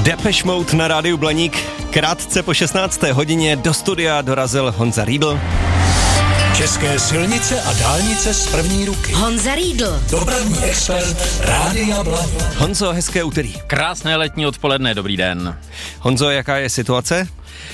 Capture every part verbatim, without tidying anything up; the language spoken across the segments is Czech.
Depeche Mode na rádiu Blaník. Krátce po šestnácté hodině do studia dorazil Honza Riedl. České silnice a dálnice z první ruky. Honza Riedl. Dopravní expert Rádia Blaník. Honzo, hezké úterý. Krásné letní odpoledne, dobrý den. Honzo, jaká je situace?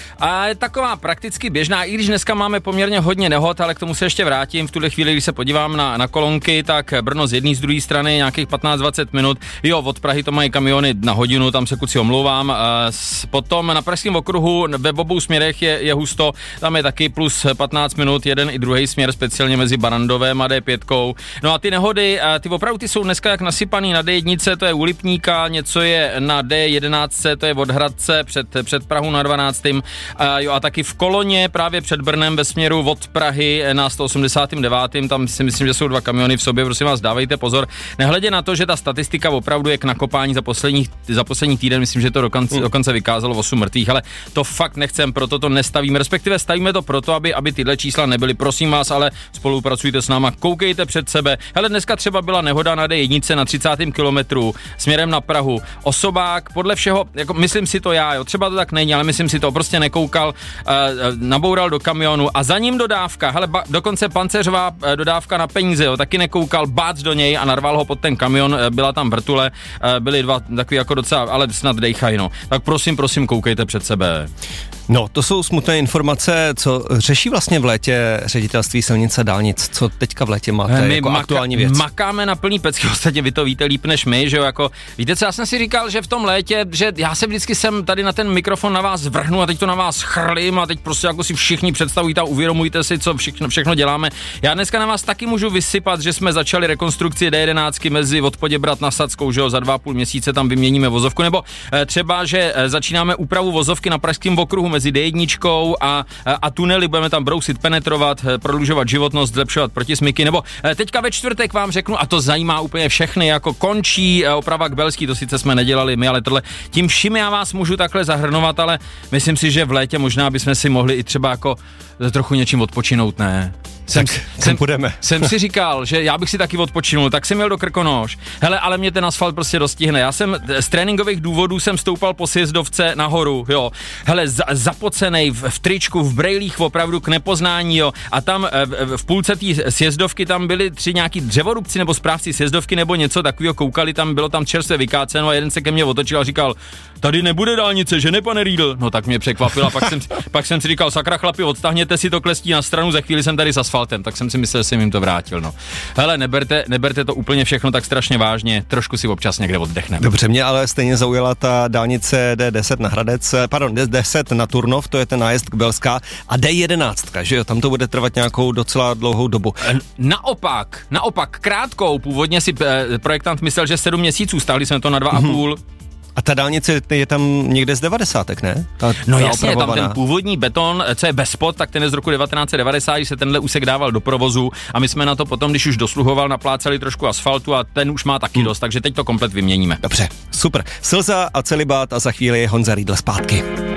A je taková prakticky běžná, i když dneska máme poměrně hodně nehod, ale k tomu se ještě vrátím. V tuhle chvíli, když se podívám na, na kolonky, tak Brno z jedné, z druhé strany nějakých patnáct dvacet minut. Jo, od Prahy to mají kamiony na hodinu, tam se kuci omlouvám. Potom na pražském okruhu ve obou směrech je, je husto, tam je taky plus patnáct minut, jeden i druhý směr, speciálně mezi Barandovem a D pět. No a ty nehody, ty opravdu ty jsou dneska jak nasypaný. Na D jedna to je u Lipníka, něco je na D jedenáct, to je od Hradce před, před Prahu na dvanáctém. A, jo, a taky v Koloně právě před Brnem ve směru od Prahy na sto osmdesát devět. Tam si myslím, že jsou dva kamiony v sobě, prosím vás, dávejte pozor. Nehledě na to, že ta statistika opravdu je k nakopání za poslední, za poslední týden, myslím, že to dokonce, mm. dokonce vykázalo osm mrtvých, ale to fakt nechcem, proto to nestavíme, respektive stavíme to proto, aby, aby tyhle čísla nebyly. Prosím vás, ale spolupracujte s náma, koukejte před sebe. Hele, dneska třeba byla nehoda na D jedna na třicátém kilometru směrem na Prahu. Osobák, podle všeho, jako myslím si to já, jo, třeba to tak není, ale myslím si to, prostě nekoukal, uh, naboural do kamionu a za ním dodávka, hele, ba, dokonce pancéřová uh, dodávka na peníze, jo, taky nekoukal, bác do něj a narval ho pod ten kamion, uh, byla tam vrtule, uh, byly dva takový jako docela, ale snad dejchaj, no. Tak prosím, prosím, koukejte před sebe. No, to jsou smutné informace, co řeší vlastně v létě ředitelství silnice a dálnic, co teďka v létě máte My jako maka- aktuální věc? Makáme na plný pecky, ostatně vy to víte líp než my, že jo, jako, víte co, já jsem si říkal, že v tom létě, že já se vždycky sem tady na ten mikrofon na vás vrhnu a teď to na vás chrlím a teď prostě jako si všichni představujte a uvědomujte si, co všechno, všechno děláme. Já dneska na vás taky můžu vysypat, že jsme začali rekonstrukci D jedenáct mezi od Poděbrad na Sadskou, že jo, za dva a půl měsíce tam vyměníme vozovku, nebo e, třeba, že e, začínáme úpravu vozovky na pražském okruhu mezi D jedna a, a tunely, budeme tam brousit, penetrovat, prodlužovat životnost, zlepšovat protismyky, nebo teďka ve čtvrtek vám řeknu, a to zajímá úplně všechny, jako končí oprava k Belský, to sice jsme nedělali my, ale tohle, tím vším já vás můžu takhle zahrnovat, ale myslím si, že v létě možná bychom si mohli i třeba jako trochu něčím odpočinout, ne? Jsem, tak jsem, půjdeme. jsem si říkal, že já bych si taky odpočinul, tak jsem jel do Krkonoš. Hele, ale mě ten asfalt prostě dostihne. Já jsem z tréninkových důvodů jsem stoupal po sjezdovce nahoru, jo. Hele, za, zapocenej v, v tričku, v brejlích opravdu k nepoznání, jo. A tam v, v půlce té sjezdovky tam byli tři nějaký dřevorubci nebo správci sjezdovky nebo něco takového, koukali tam, bylo tam čerstvě vykáceno a jeden se ke mně otočil a říkal: "Tady nebude dálnice, že ne, pane Riedl?" No tak mě překvapilo, pak jsem pak jsem si říkal: "Sakra chlapi, odtáhněte si to klestí na stranu, za chvíli jsem tady s asfaltem." Tak jsem si myslel, že jsem jim to vrátil, no. Hele, neberte, neberte to úplně všechno tak strašně vážně, trošku si občas někde oddechneme. Dobře, mě ale stejně zaujala ta dálnice D deset na Hradec, pardon, D deset na Turnov, to je ten nájezd k Belská, a D jedenáct, že jo, tam to bude trvat nějakou docela dlouhou dobu. Naopak, naopak, krátkou, původně si eh, projektant myslel, že sedm měsíců, stáhli jsme to na dva a půl. A ta dálnice je tam někde z devadesátek, ne? Ta, no ta jasně, opravovaná. Tam ten původní beton, co je bez spod, tak ten je z roku devatenáct set devadesát, když se tenhle úsek dával do provozu a my jsme na to potom, když už dosluhoval, napláceli trošku asfaltu a ten už má taky hmm. dost, takže teď to komplet vyměníme. Dobře, super. Slza a celibát a za chvíli je Honza Riedl zpátky.